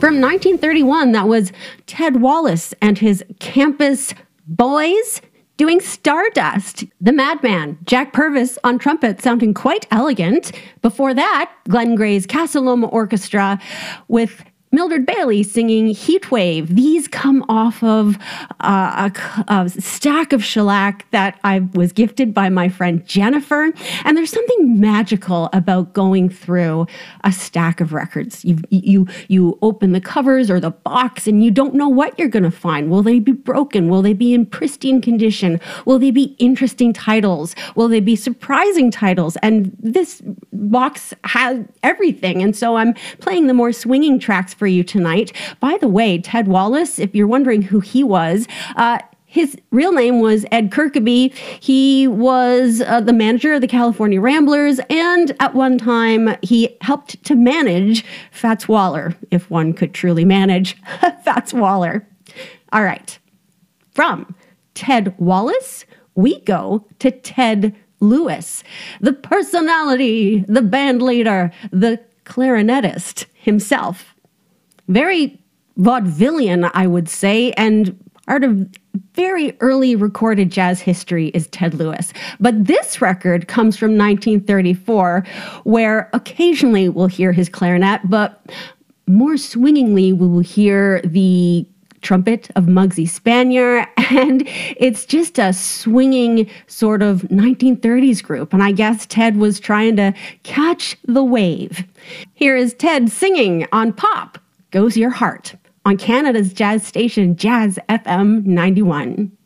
From 1931, that was Ted Wallace and his campus boys doing Stardust. The Madman, Jack Purvis on trumpet, sounding quite elegant. Before that, Glenn Gray's Casa Loma Orchestra with Mildred Bailey singing Heatwave. These come off of a stack of shellac that I was gifted by my friend Jennifer. And there's something magical about going through a stack of records. You open the covers or the box and you don't know what you're going to find. Will they be broken? Will they be in pristine condition? Will they be interesting titles? Will they be surprising titles? And this box has everything. And so I'm playing the more swinging tracks for you tonight. By the way, Ted Wallace, if you're wondering who he was, his real name was Ed Kirkaby. He was the manager of the California Ramblers, and at one time he helped to manage Fats Waller, if one could truly manage Fats Waller. All right. From Ted Wallace, we go to Ted Lewis, the personality, the band leader, the clarinetist himself. Very vaudevillian, I would say, and part of very early recorded jazz history is Ted Lewis. But this record comes from 1934, where occasionally we'll hear his clarinet, but more swingingly we will hear the trumpet of Muggsy Spanier, and it's just a swinging sort of 1930s group, and I guess Ted was trying to catch the wave. Here is Ted singing on Pop Goes Your Heart on Canada's jazz station, Jazz FM 91.